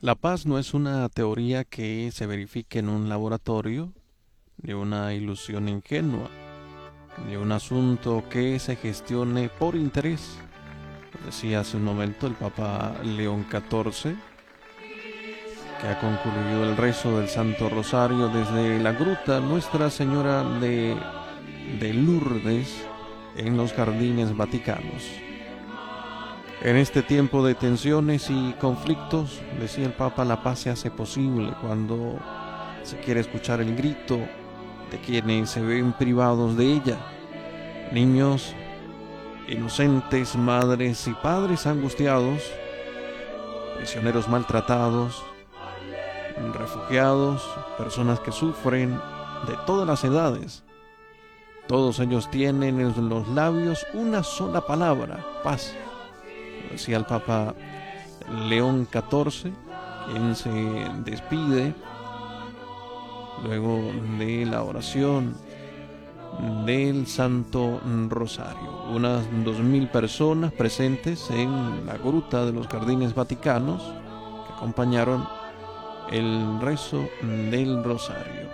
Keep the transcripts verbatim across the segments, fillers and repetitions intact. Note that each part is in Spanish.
La paz no es una teoría que se verifique en un laboratorio, ni una ilusión ingenua, ni un asunto que se gestione por interés. Lo decía hace un momento el Papa León catorce, que ha concluido el rezo del Santo Rosario desde la gruta Nuestra Señora de, de Lourdes en los Jardines Vaticanos. En este tiempo de tensiones y conflictos, decía el Papa, la paz se hace posible cuando se quiere escuchar el grito de quienes se ven privados de ella. Niños inocentes, madres y padres angustiados, prisioneros maltratados, refugiados, personas que sufren de todas las edades. Todos ellos tienen en los labios una sola palabra: paz. Decía el Papa León catorce, quien se despide luego de la oración del Santo Rosario. Unas dos mil personas presentes en la gruta de los Jardines Vaticanos que acompañaron el rezo del Rosario.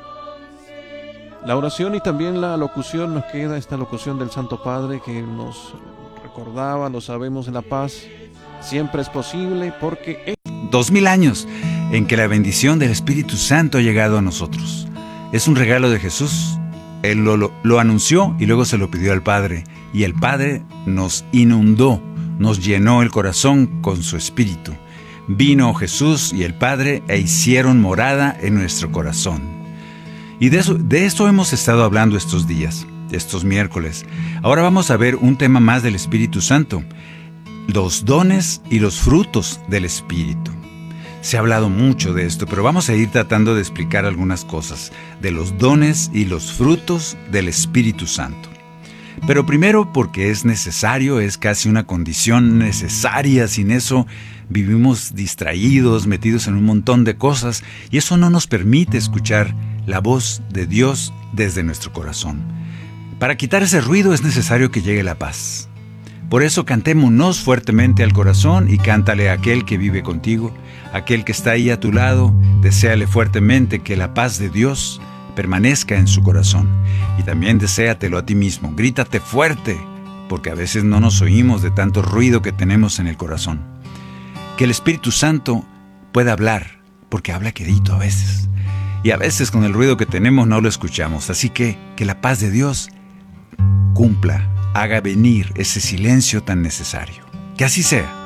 La oración y también la locución, nos queda esta locución del Santo Padre que nos recordaba: lo sabemos, la paz siempre es posible porque es... Dos mil años en que la bendición del Espíritu Santo ha llegado a nosotros. Es un regalo de Jesús. Él lo, lo, lo anunció y luego se lo pidió al Padre. Y el Padre nos inundó, nos llenó el corazón con su Espíritu. Vino Jesús y el Padre e hicieron morada en nuestro corazón. Y de eso, de esto hemos estado hablando estos días, estos miércoles. Ahora vamos a ver un tema más del Espíritu Santo: los dones y los frutos del Espíritu. Se ha hablado mucho de esto, pero vamos a ir tratando de explicar algunas cosas de los dones y los frutos del Espíritu Santo. Pero primero, porque es necesario, es casi una condición necesaria. Sin eso vivimos distraídos, metidos en un montón de cosas, y eso no nos permite escuchar la voz de Dios desde nuestro corazón. Para quitar ese ruido es necesario que llegue la paz. Por eso cantémonos fuertemente al corazón y cántale a aquel que vive contigo, aquel que está ahí a tu lado. Deséale fuertemente que la paz de Dios permanezca en su corazón. Y también deséatelo a ti mismo. Grítate fuerte, porque a veces no nos oímos de tanto ruido que tenemos en el corazón. Que el Espíritu Santo pueda hablar, porque habla quedito a veces. Y a veces con el ruido que tenemos no lo escuchamos. Así que que la paz de Dios cumpla, haga venir ese silencio tan necesario. Que así sea.